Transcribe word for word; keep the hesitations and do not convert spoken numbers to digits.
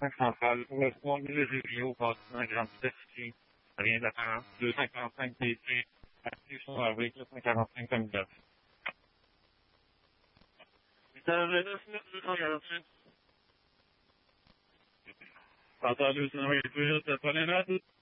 cinq centrales pour le trois mille Régio, bâtiment Grande Statue, rien d'apparent, deux cent quarante-cinq D C, actif sur la rue, quatre cent quarante-cinq comme neuf. Étage neuf mille deux cent quarante-cinq. Centrale deux cent vingt-huit, Promenade.